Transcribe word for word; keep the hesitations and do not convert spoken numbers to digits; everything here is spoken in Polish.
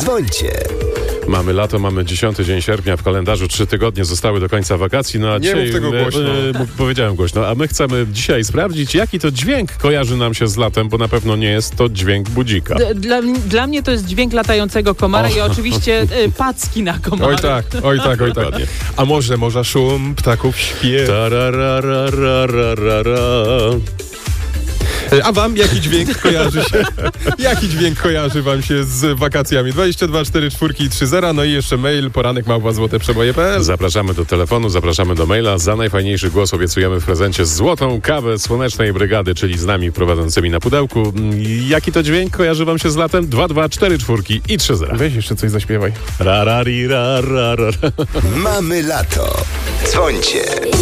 Dzwońcie. Mamy lato, mamy dziesiąty dzień sierpnia w kalendarzu, trzy tygodnie zostały do końca wakacji. No a Nie dzisiaj, mów tego e, głośno. e, powiedziałem głośno, a my chcemy dzisiaj sprawdzić, jaki to dźwięk kojarzy nam się z latem, bo na pewno nie jest to dźwięk budzika. D- Dla, dla mnie to jest dźwięk latającego komara O. i oczywiście y, packi na komary. Oj tak, oj tak, oj tak. Dokładnie. A może, może szum ptaków śpiew. Tarararararara. A wam jaki dźwięk kojarzy się? Jaki dźwięk kojarzy wam się z wakacjami? dwadzieścia dwa cztery cztery trzy zero, no i jeszcze mail poranek małpa złote przeboje kropka p l. Zapraszamy do telefonu, zapraszamy do maila. Za najfajniejszy głos obiecujemy w prezencie złotą kawę Słonecznej Brygady, czyli z nami prowadzącymi na pudełku. Jaki to dźwięk kojarzy wam się z latem? dwa dwa cztery cztery i trzy zero. Weź jeszcze coś zaśpiewaj. Rarari, rarara. Mamy lato. Dzwońcie.